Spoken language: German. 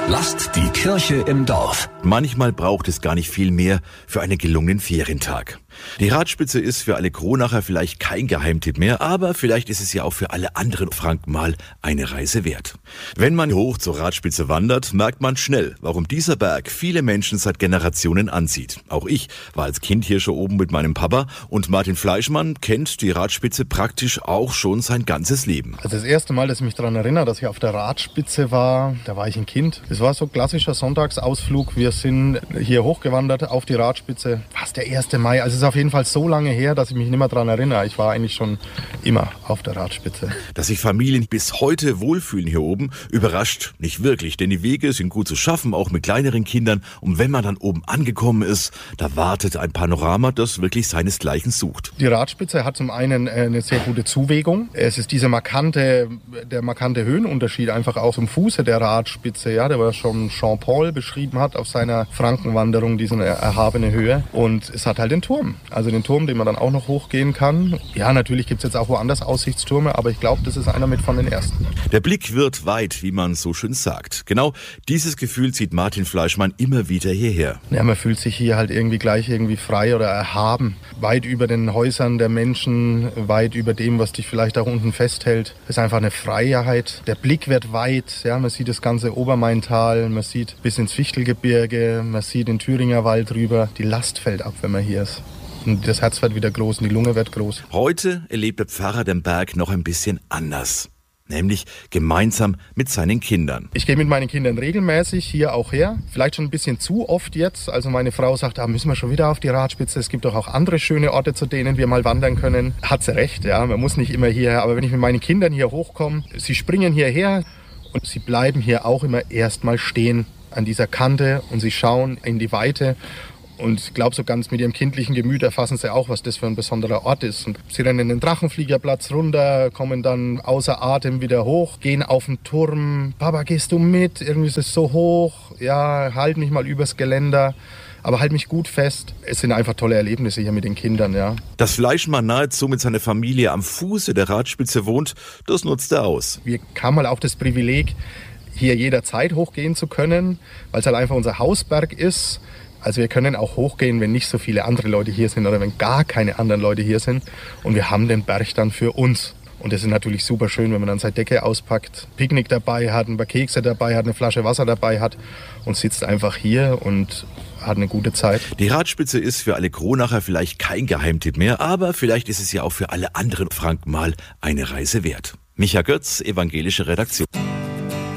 Lasst die Kirche im Dorf. Manchmal braucht es gar nicht viel mehr für einen gelungenen Ferientag. Die Radspitze ist für alle Kronacher vielleicht kein Geheimtipp mehr, aber vielleicht ist es ja auch für alle anderen Franken mal eine Reise wert. Wenn man hoch zur Radspitze wandert, merkt man schnell, warum dieser Berg viele Menschen seit Generationen anzieht. Auch ich war als Kind hier schon oben mit meinem Papa und Martin Fleischmann kennt die Radspitze praktisch auch schon sein ganzes Leben. Also das erste Mal, dass ich mich daran erinnere, dass ich auf der Radspitze war, da war ich ein Kind. Es war so ein klassischer Sonntagsausflug. Wir sind hier hochgewandert auf die Radspitze. Fast der 1. Mai. Also es ist auf jeden Fall so lange her, dass ich mich nicht mehr daran erinnere. Ich war eigentlich schon immer auf der Radspitze. Dass sich Familien bis heute wohlfühlen hier oben, überrascht nicht wirklich, denn die Wege sind gut zu schaffen, auch mit kleineren Kindern. Und wenn man dann oben angekommen ist, da wartet ein Panorama, das wirklich seinesgleichen sucht. Die Radspitze hat zum einen eine sehr gute Zuwegung. Es ist der markante Höhenunterschied einfach auch zum Fuße der Radspitze, ja, der schon Jean-Paul beschrieben hat auf seiner Frankenwanderung, diese erhabene Höhe. Und es hat halt den Turm. Also den Turm, den man dann auch noch hochgehen kann. Ja, natürlich gibt es jetzt auch woanders Aussichtstürme, aber ich glaube, das ist einer mit von den ersten. Der Blick wird weit, wie man so schön sagt. Genau dieses Gefühl zieht Martin Fleischmann immer wieder hierher. Ja, man fühlt sich hier halt irgendwie frei oder erhaben. Weit über den Häusern der Menschen, weit über dem, was dich vielleicht auch unten festhält. Es ist einfach eine Freiheit. Der Blick wird weit. Ja, man sieht das ganze Obermaintal, man sieht bis ins Fichtelgebirge, man sieht den Thüringer Wald rüber. Die Last fällt ab, wenn man hier ist. Und das Herz wird wieder groß und die Lunge wird groß. Heute erlebt der Pfarrer den Berg noch ein bisschen anders. Nämlich gemeinsam mit seinen Kindern. Ich gehe mit meinen Kindern regelmäßig hier auch her. Vielleicht schon ein bisschen zu oft jetzt. Also meine Frau sagt, müssen wir schon wieder auf die Radspitze. Es gibt doch auch andere schöne Orte, zu denen wir mal wandern können. Hat sie recht, ja. Man muss nicht immer hierher. Aber wenn ich mit meinen Kindern hier hochkomme, sie springen hierher und sie bleiben hier auch immer erstmal stehen an dieser Kante und sie schauen in die Weite. Und ich glaube, so ganz mit ihrem kindlichen Gemüt erfassen sie auch, was das für ein besonderer Ort ist. Und sie rennen den Drachenfliegerplatz runter, kommen dann außer Atem wieder hoch, gehen auf den Turm. Papa, gehst du mit? Irgendwie ist es so hoch. Ja, halt mich mal übers Geländer. Aber halt mich gut fest. Es sind einfach tolle Erlebnisse hier mit den Kindern, ja. Dass Fleischmann nahezu mit seiner Familie am Fuße der Radspitze wohnt, das nutzt er aus. Wir haben halt auch das Privileg, hier jederzeit hochgehen zu können, weil es halt einfach unser Hausberg ist. Also wir können auch hochgehen, wenn nicht so viele andere Leute hier sind oder wenn gar keine anderen Leute hier sind. Und wir haben den Berg dann für uns. Und das ist natürlich super schön, wenn man dann seine Decke auspackt, Picknick dabei hat, ein paar Kekse dabei hat, eine Flasche Wasser dabei hat und sitzt einfach hier und hat eine gute Zeit. Die Radspitze ist für alle Kronacher vielleicht kein Geheimtipp mehr, aber vielleicht ist es ja auch für alle anderen Franken mal eine Reise wert. Micha Götz, Evangelische Redaktion.